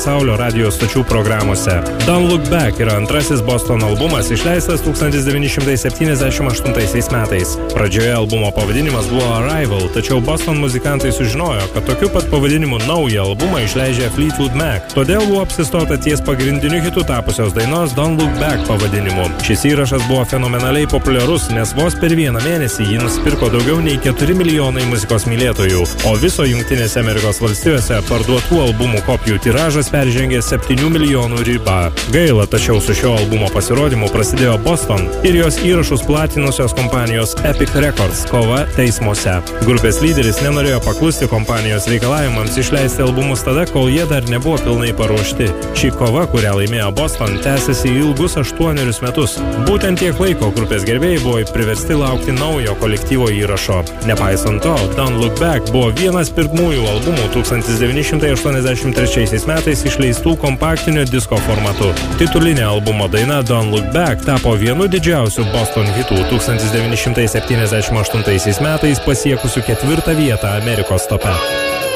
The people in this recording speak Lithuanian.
pasaulio radijo stočių programuose. Don't Look Back yra antrasis Boston albumas, išleistas 1978 metais. Pradžioje albumo pavadinimas buvo Arrival, tačiau Boston muzikantai sužinojo, kad tokiu pat pavadinimu naują albumą išleidžia Fleetwood Mac. Todėl buvo apsistota ties pagrindiniu hitu tapusios dainos Don't Look Back pavadinimu. Šis įrašas buvo fenomenaliai populiarus, nes vos per vieną mėnesį jį nusipirko daugiau nei 4 milijonai muzikos mylėtojų, o viso Jungtinėse Amerikos valstijose parduotų albumų kopijų tiražas peržengė 7 milijonų ribą. Gaila, tačiau su šio albumo pasirodymu prasidėjo Boston ir jos įrašus platinusios kompanijos Epic Records kova teismuose. Grupės lyderis nenorėjo paklusti kompanijos reikalavimams išleisti albumus tada, kol jie dar nebuvo pilnai paruošti. Ši kova, kurią laimėjo Boston, tęsiasi ilgus 8 metus. Būtent tiek laiko grupės gerbėjai buvo priversti laukti naujo kolektyvo įrašo. Nepaisant to, Don't Look Back buvo vienas pirmųjų albumų 1983 metais išleistų kompaktinio disko formatu. Titulinė albumo daina Don't Look Back tapo vienu didžiausių Boston hitų 1978 metais pasiekusių 4 vietą Amerikos tope.